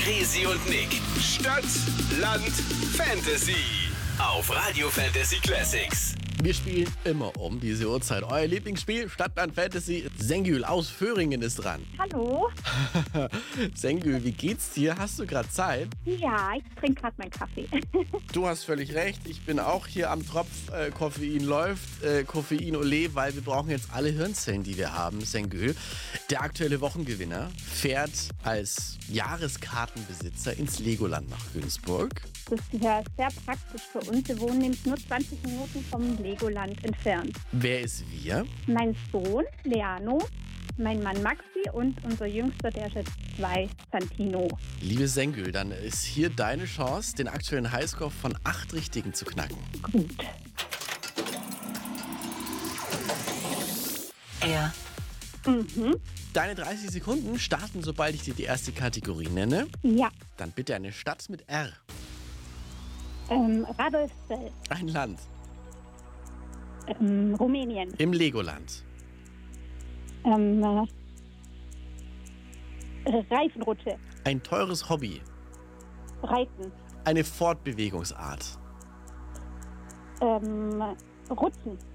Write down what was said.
Kressi und Nick. Stadt, Land, Fantasy. Auf Radio Fantasy Classics. Wir spielen immer um diese Uhrzeit. Euer Lieblingsspiel, Stadtland Fantasy. Sengül aus Föhringen ist dran. Hallo? Sengül, wie geht's dir? Hast du gerade Zeit? Ja, ich trinke gerade meinen Kaffee. Du hast völlig recht. Ich bin auch hier am Tropf. Koffein läuft. Koffein ole, weil wir brauchen jetzt alle Hirnzellen, die wir haben. Sengül, der aktuelle Wochengewinner, fährt als Jahreskartenbesitzer ins Legoland nach Günzburg. Das ist ja sehr praktisch für uns. Wir wohnen nämlich nur 20 Minuten vom Legoland entfernt. Wer ist wir? Mein Sohn, Leano, mein Mann Maxi und unser Jüngster, der ist jetzt 2, Santino. Liebe Sengül, dann ist hier deine Chance, den aktuellen Highscore von 8 Richtigen zu knacken. Gut. Er. Deine 30 Sekunden starten, sobald ich dir die erste Kategorie nenne. Ja, Dann bitte eine Stadt mit R. Radolfzell, Ein Land. Rumänien, Im Legoland. Reifenrutsche, Ein teures Hobby. Reiten, Eine Fortbewegungsart. Rutschen,